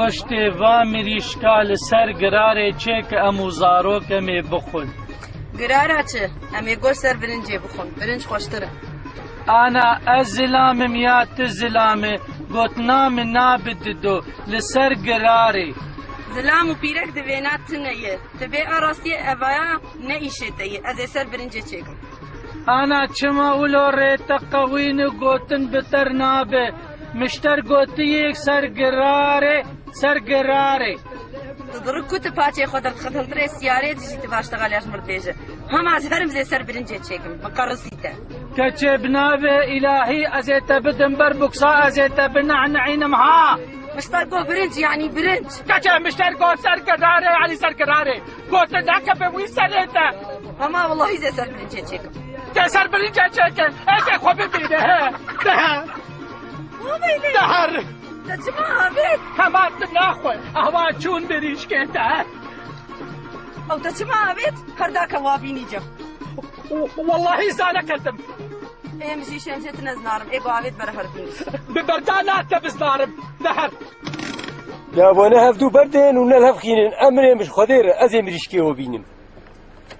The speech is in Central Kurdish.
خوشتی و مریشکا لسر گراره چه که امو زاروکمی بخون گراره چه؟ امی گل سر برنجی بخون برنج خوشتره انا از زلامم یا تزلامه گوتنام نابددو لسر گراره زلام و پیرک دوینات تنیه تبی آراستی اوایا نیشه تیه از سر برنجی چکم انا چما اولو ریتا قوین گوتن بتر نابه مشتر گوتی یک سرگراره تدرك كنت باتي خدر خدم تري سيارة تجي تباشتغل يا مرتجة هم عزهرم زي سر برنجة تشيكم مقرصيته كتشبنا إلهي أزيت بدن بربكسا أزيت بنعنعين مها مشتركو برنج يعني برنج كتشب مشتركو سرقراري يعني سرقراري قلت ذاك بوي سريته هما والله زي سر برنجة تشيكم سر برنجة تشيكم ايه خو ببينه دهر تجمع بيت هما تناخوي اهوا چون بريش كيتا او تجمع بيت هرداك وابيني جم والله زانا كتم ايه مشي شنجت نزنارم ايه قوابيت برهر بنيس ببردانات تبزنارم دهر يا وانا هفدو بردين ونلهف خينين امري مش خدير ازي مريشكي وبينم